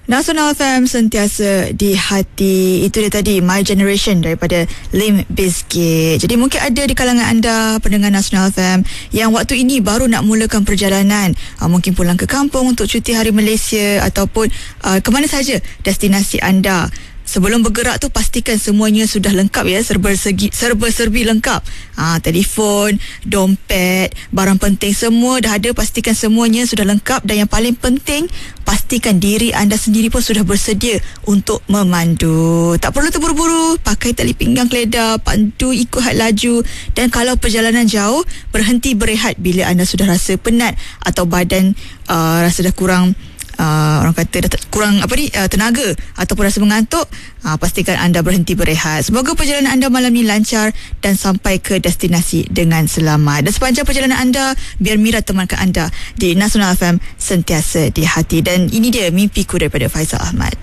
Nasional FM sentiasa di hati. Itu dia tadi, My Generation daripada Limp Bizkit. Jadi mungkin ada di kalangan anda pendengar Nasional FM yang waktu ini baru nak mulakan perjalanan, mungkin pulang ke kampung untuk cuti Hari Malaysia ataupun ke mana saja destinasi anda. Sebelum bergerak tu pastikan semuanya sudah lengkap ya, serba-serbi lengkap. Telefon, dompet, barang penting semua dah ada, pastikan semuanya sudah lengkap. Dan yang paling penting, pastikan diri anda sendiri pun sudah bersedia untuk memandu. Tak perlu terburu-buru, pakai tali pinggang keledar, pandu ikut had laju. Dan kalau perjalanan jauh, berhenti berehat bila anda sudah rasa penat atau badan rasa dah kurang orang kata kurang tenaga ataupun rasa mengantuk. Pastikan anda berhenti berehat. Semoga perjalanan anda malam ni lancar dan sampai ke destinasi dengan selamat. Dan sepanjang perjalanan anda, biar Mira temankan anda di Nasional FM sentiasa di hati. Dan ini dia mimpiku daripada Faizal Ahmad.